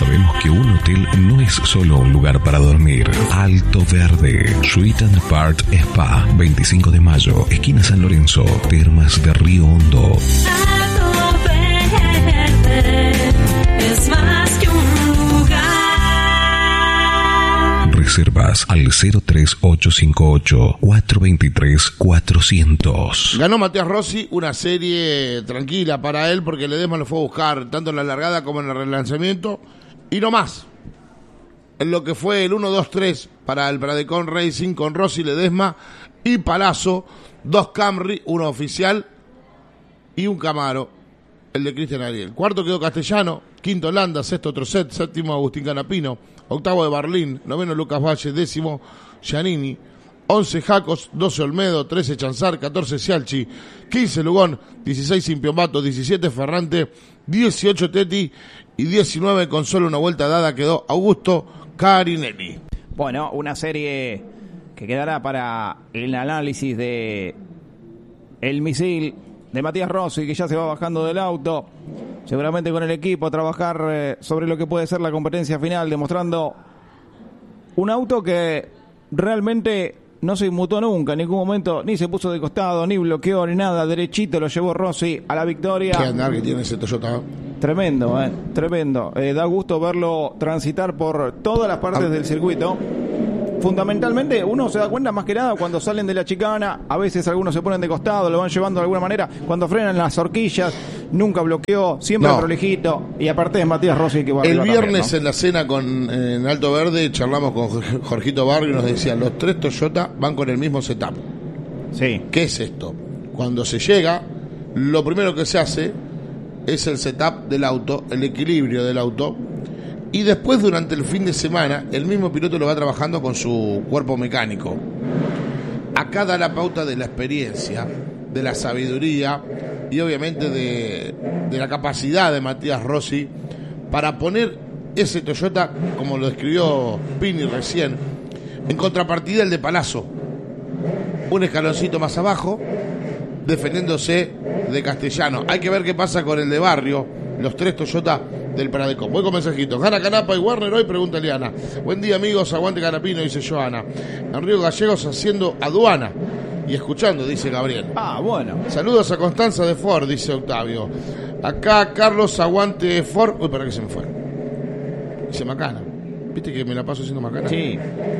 Sabemos que un hotel no es solo un lugar para dormir. Alto Verde, Suite and Part Spa, 25 de mayo, esquina San Lorenzo, Termas de Río Hondo. Alto Verde es más que un lugar. Reservas al 03858-423-400. Ganó Matías Rossi, una serie tranquila para él porque Ledesma lo fue a buscar tanto en la largada como en el relanzamiento y no más. En lo que fue el 1-2-3 para el Pradecon Racing con Rossi, Ledesma y Palazzo, 2 Camry, uno oficial y un Camaro, el de Cristian Ariel. Cuarto quedó Castellano, quinto Landa, sexto Trocet, séptimo Agustín Canapino, octavo de Barlín, noveno Lucas Valle, décimo Giannini, 11 Jacos, 12 Olmedo, 13 Chanzar, 14 Cialchi, 15 Lugón, 16 Impiombato, 17 Ferrante, 18 Teti y 19 con solo una vuelta dada quedó Augusto Carinelli. Bueno, una serie que quedará para el análisis de el misil de Matías Rossi, que ya se va bajando del auto, seguramente con el equipo a trabajar sobre lo que puede ser la competencia final, demostrando un auto que realmente no se inmutó nunca, en ningún momento, ni se puso de costado, ni bloqueó, ni nada, derechito lo llevó Rossi a la victoria. Qué andar que tiene ese Toyota. Tremendo, tremendo. Da gusto verlo transitar por todas las partes del circuito. Fundamentalmente uno se da cuenta más que nada cuando salen de la chicana, a veces algunos se ponen de costado, lo van llevando de alguna manera, cuando frenan las horquillas, nunca bloqueó, siempre prolijito, y aparte es Matías Rossi que va el viernes también, ¿no? En la cena en Alto Verde charlamos con Jorgito Barrio y nos decía, los 3 Toyota van con el mismo setup. Sí. ¿Qué es esto? Cuando se llega, lo primero que se hace es el setup del auto, el equilibrio del auto. Y después, durante el fin de semana, el mismo piloto lo va trabajando con su cuerpo mecánico. Acá da la pauta de la experiencia, de la sabiduría y obviamente de la capacidad de Matías Rossi para poner ese Toyota, como lo describió Pini recién, en contrapartida el de Palazzo. Un escaloncito más abajo, defendiéndose de Castellano. Hay que ver qué pasa con el de Barrio, los 3 Toyota del Pradecon. Voy con mensajitos. ¿Gana Canapa y Warner hoy? Pregunta Eliana. Buen día, amigos. Aguante Canapino, dice Joana. En Río Gallegos haciendo aduana y escuchando, dice Gabriel. Bueno. Saludos a Constanza de Ford, dice Octavio. Acá Carlos, aguante Ford. Uy, para que se me fue. Dice Macana. ¿Viste que me la paso haciendo Macana? Sí.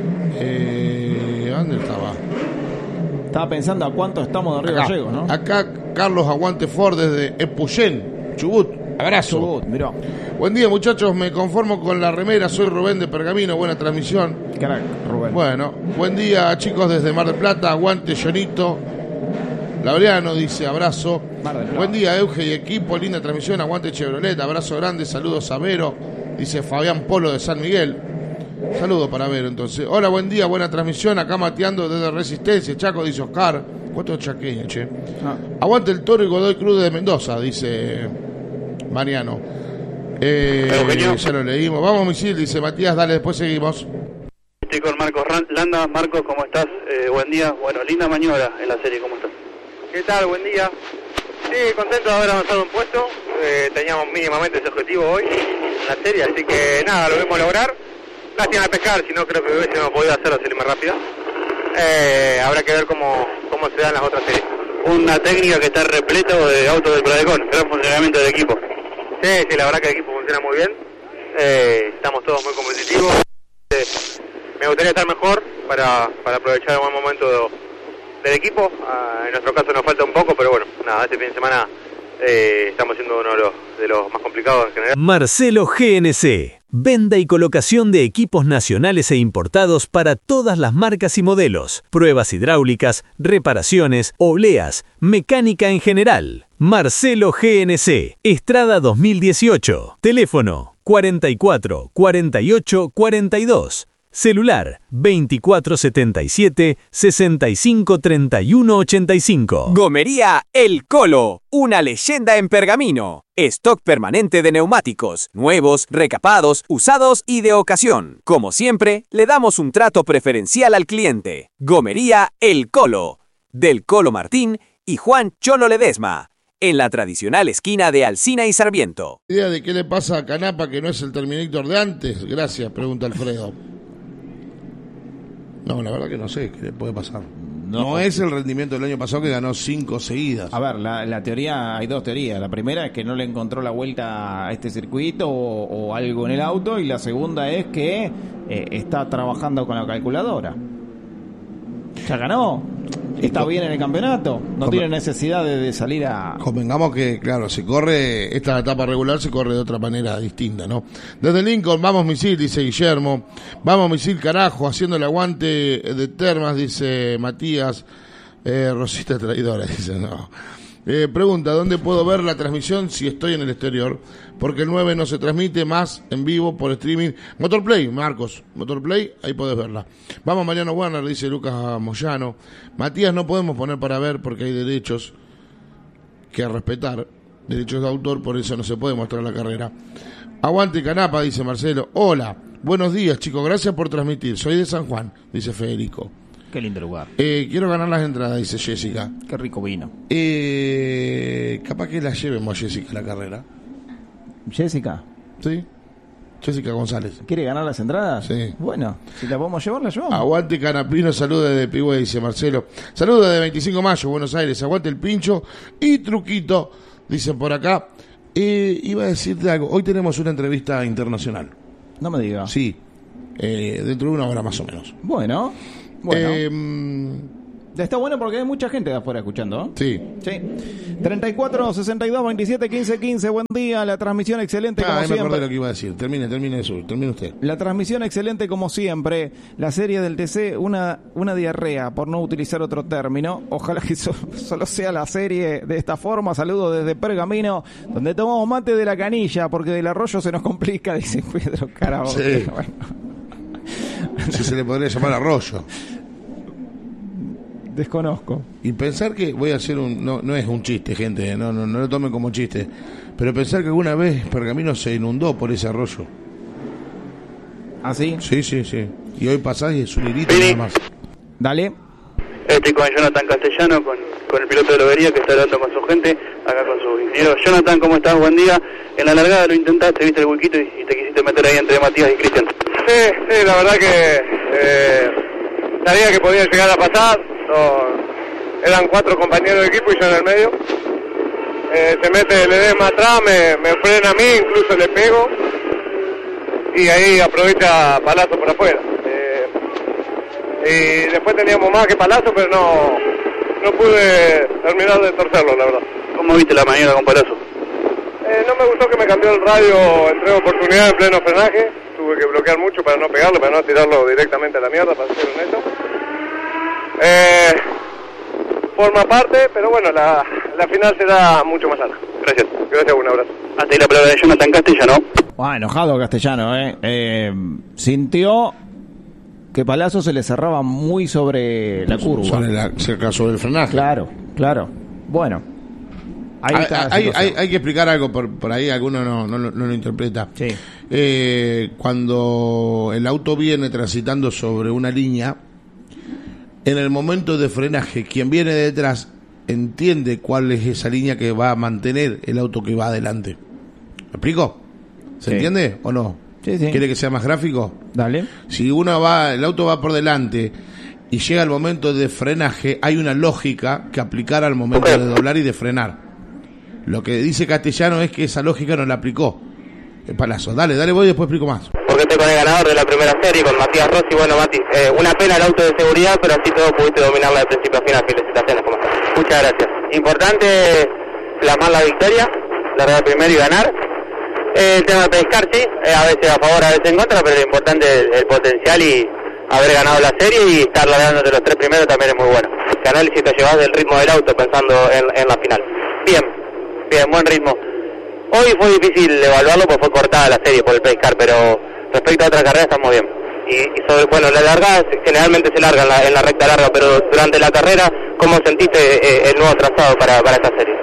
¿Dónde estaba? Estaba pensando a cuánto estamos de Río Gallegos, ¿no? Acá Carlos, aguante Ford desde Epuyén, Chubut. Abrazo. Chubut, mirá. Buen día, muchachos, me conformo con la remera, soy Rubén de Pergamino, buena transmisión. Carac, Rubén. Bueno, buen día, chicos, desde Mar del Plata, aguante Jonito. Laureano dice, abrazo. Buen día, Euge y equipo, linda transmisión, aguante Chevrolet, abrazo grande, saludos a Vero, dice Fabián Polo de San Miguel. Saludos para Vero, entonces. Hola, buen día, buena transmisión, acá mateando desde Resistencia, Chaco, dice Oscar. ¿Cuántos chaqueños, che? Aguante el Toro y Godoy Cruz de Mendoza, dice Mariano. Ya lo leímos. Vamos, misil, dice Matías, dale, después seguimos. Estoy con Marcos Landa. Marcos, ¿cómo estás? Buen día. Bueno, linda maniobra en la serie, ¿cómo estás? ¿Qué tal? Buen día. Sí, contento de haber avanzado un puesto. Teníamos mínimamente ese objetivo hoy en la serie, así que nada, lo vimos lograr. Lástima de pescar, si no creo que hubiésemos podido hacer la serie más rápida. Habrá que ver cómo se dan las otras series. Una técnica que está repleto de autos del Pradecon, gran funcionamiento del equipo. Sí, la verdad que el equipo funciona muy bien. Estamos todos muy competitivos. Me gustaría estar mejor para aprovechar el buen momento del equipo. En nuestro caso nos falta un poco, pero bueno, nada, este fin de semana estamos siendo uno de los más complicados en general. Marcelo GNC. Venta y colocación de equipos nacionales e importados para todas las marcas y modelos. Pruebas hidráulicas, reparaciones, obleas, mecánica en general. Marcelo GNC. Estrada 2018. Teléfono 44 48 42. Celular 2477 65 31 85. Gomería El Colo, una leyenda en Pergamino. Stock permanente de neumáticos, nuevos, recapados, usados y de ocasión. Como siempre, le damos un trato preferencial al cliente. Gomería El Colo, del Colo Martín y Juan Cholo Ledesma. en la tradicional esquina de Alsina y Sarmiento. ¿Idea de qué le pasa a Canapa que no es el Terminator de antes? Gracias, pregunta Alfredo. No, la verdad que no sé qué le puede pasar. No es el rendimiento del año pasado que ganó 5 seguidas. A ver, la teoría, hay dos teorías. La primera es que no le encontró la vuelta a este circuito o algo en el auto, y la segunda es que está trabajando con la calculadora. Ya ganó, está bien en el campeonato, no tiene necesidad de salir a... Convengamos que, claro, se corre, esta etapa regular se corre de otra manera distinta, ¿no? Desde Lincoln, vamos misil, dice Guillermo. Vamos misil, carajo, haciendo el aguante de Termas, dice Matías. Rosita traidora, dice, no. Pregunta, ¿dónde puedo ver la transmisión si estoy en el exterior? Porque el 9 no se transmite más en vivo por streaming. Motorplay, Marcos, Motorplay, ahí podés verla. Vamos Mariano Warner, dice Lucas Moyano. Matías, no podemos poner para ver porque hay derechos que respetar, derechos de autor, por eso no se puede mostrar la carrera. Aguante Canapa, dice Marcelo. Hola, buenos días chicos, gracias por transmitir. Soy de San Juan, dice Federico. Qué lindo lugar. Quiero ganar las entradas, dice Jessica. Qué rico vino. Capaz que la llevemos a Jessica a la carrera. ¿Jessica? Sí. Jessica González. ¿Quiere ganar las entradas? Sí. Bueno, si la podemos llevar, la llevamos. Aguante Canapino, saluda desde Pigüe, dice Marcelo. Saluda desde 25 de mayo, Buenos Aires. Aguante el pincho y truquito, dicen por acá. Iba a decirte algo. Hoy tenemos una entrevista internacional. No me digas. Sí. Dentro de una hora más o menos. Bueno. Está bueno porque hay mucha gente de afuera escuchando, ¿no? Sí. 34, 62, 27, 15, 15. Buen día, la transmisión excelente como me siempre. acordé lo que iba a decir. Termine eso, termine usted. La transmisión excelente como siempre. La serie del TC, una diarrea, por no utilizar otro término. Ojalá que solo sea la serie de esta forma. Saludos desde Pergamino, donde tomamos mate de la canilla, porque del arroyo se nos complica, dice Pedro Carabobo. Sí. Bueno. Si se le podría llamar arroyo. Desconozco. Y pensar que voy a hacer no es un chiste, gente, no lo tomen como chiste, pero pensar que alguna vez Pergamino se inundó por ese arroyo. ¿Ah, sí? Sí. Y hoy pasás y es un hilito nada más. Dale. Estoy con Jonathan Castellano, con el piloto de Lobería que está hablando con su gente, acá con su ingeniero. Jonathan, ¿cómo estás? Buen día. En la largada lo intentaste, viste el huequito y te quisiste meter ahí entre Matías y Cristian. Sí, la verdad que sabía que podía llegar a pasar. Eran 4 compañeros de equipo y yo en el medio. Se mete el Edema atrás, me frena a mí, incluso le pego. Y ahí aprovecha Palazzo por afuera. Y después teníamos más que Palazzo, pero no pude terminar de torcerlo, la verdad. ¿Cómo viste la maniobra con Palazzo? No me gustó que me cambió el radio en 3 oportunidades en pleno frenaje. Tuve que bloquear mucho para no pegarlo, para no tirarlo directamente a la mierda, para ser honesto. Forma parte, pero bueno, la final será mucho más larga. Gracias, un abrazo. Hasta ahí la palabra de Jonathan Castellano. Enojado Castellano, sintió que Palazzo se le cerraba muy sobre la curva. Sobre el frenaje. Claro. Bueno. Ahí está. Hay que explicar algo, por ahí alguno no lo interpreta. Sí. Cuando el auto viene transitando sobre una línea, en el momento de frenaje, quien viene detrás entiende cuál es esa línea que va a mantener el auto que va adelante. ¿Me explico? ¿Se entiende o no? Sí. ¿Quiere que sea más gráfico? Dale. Si el auto va por delante y llega el momento de frenaje, hay una lógica que aplicar al momento de doblar y de frenar. Lo que dice Castellano es que esa lógica no la aplicó el Palazzo. Dale, voy y después explico más. Porque estoy con el ganador de la primera serie, con Matías Rossi. Bueno, Mati, una pena el auto de seguridad, pero así todo pudiste dominarla de principio a final. Felicitaciones, Tomás. Muchas gracias. Importante plasmar la victoria, largar primero y ganar. El tema de pescar, sí, a veces a favor, a veces en contra, pero lo importante es el potencial y haber ganado la serie y estar largando de los 3 primeros también es muy bueno. ¿Qué análisis te llevas del ritmo del auto pensando en la final? Bien, buen ritmo. Hoy fue difícil evaluarlo porque fue cortada la serie por el pescar, pero respecto a otra carrera estamos bien. Y la largada generalmente se larga en la recta larga, pero durante la carrera, ¿cómo sentiste el nuevo trazado para esta serie?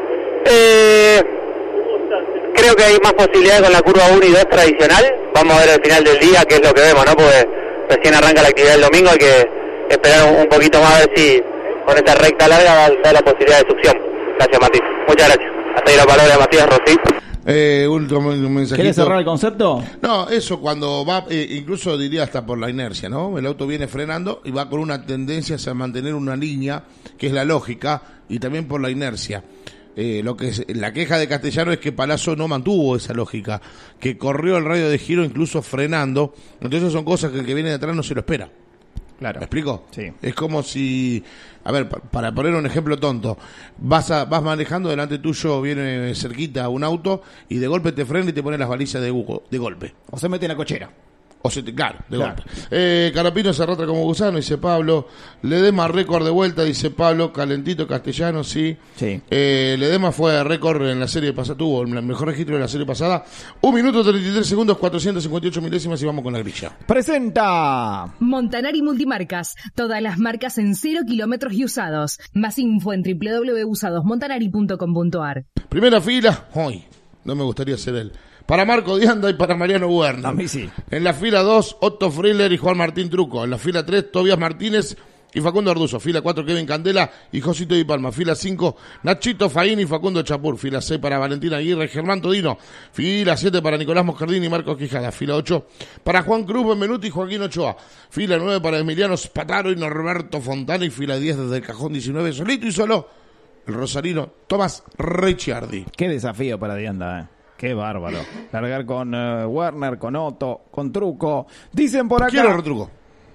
Creo que hay más posibilidades con la curva 1 y 2 tradicional. Vamos a ver al final del día qué es lo que vemos, ¿no? Porque recién arranca la actividad del domingo, hay que esperar un poquito más a ver si con esta recta larga da la posibilidad de succión. Gracias, Mati. Muchas gracias. Hasta ahí la palabra de Matías Rossi. Último mensajito. ¿Quieres cerrar el concepto? No, eso cuando va, incluso diría hasta por la inercia, ¿no? El auto viene frenando y va con una tendencia a mantener una línea, que es la lógica, y también por la inercia. Lo que es, la queja de Castellano es que Palazzo no mantuvo esa lógica, que corrió el radio de giro incluso frenando. Entonces son cosas que el que viene de atrás no se lo espera. Claro. ¿Me explico? Sí. Es como si, a ver, para poner un ejemplo tonto, vas manejando, delante tuyo viene cerquita un auto y de golpe te frena y te pone las balizas de golpe. O se mete en la cochera. Claro, de golpe. Carapino se arrastra como gusano, dice Pablo. Ledema récord de vuelta, dice Pablo. Calentito Castellano, sí. Ledema fue récord en la serie pasada, tuvo el mejor registro de la serie pasada. 1 minuto 33 segundos, 458 milésimas y vamos con la grilla. Presenta Montanari Multimarcas, todas las marcas en 0 kilómetros y usados. Más info en www.usadosmontanari.com.ar. Primera fila, hoy, no me gustaría ser él. Para Marco Dianda y para Mariano Werner. A mí sí. En la fila 2, Otto Friller y Juan Martín Truco. En la fila 3, Tobias Martínez y Facundo Arduzo. Fila 4, Kevin Candela y Josito Di Palma. Fila 5, Nachito Faín y Facundo Chapur. Fila 6 para Valentina Aguirre y Germán Todino. Fila 7 para Nicolás Moscardini y Marcos Quijada. Fila 8 para Juan Cruz, Benvenuti y Joaquín Ochoa. Fila 9 para Emiliano Spataro y Norberto Fontana. Y fila 10 desde el cajón 19, solito y solo, el rosarino Tomás Ricciardi. Qué desafío para Dianda, Qué bárbaro. Largar con Werner, con Otto, con Truco. Dicen por acá. Quiero retruco.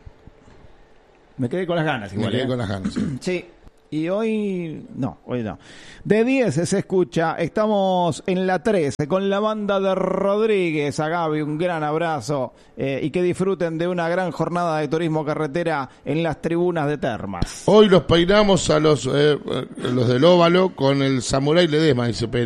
Me quedé con las ganas igual. Me quedé con las ganas. Sí. Y hoy no. De 10 se escucha. Estamos en la 13 con la banda de Rodríguez. A Gaby, un gran abrazo. Y que disfruten de una gran jornada de turismo carretera en las tribunas de Termas. Hoy los peinamos a los del Óvalo con el Samurái Ledesma, dice Pérez.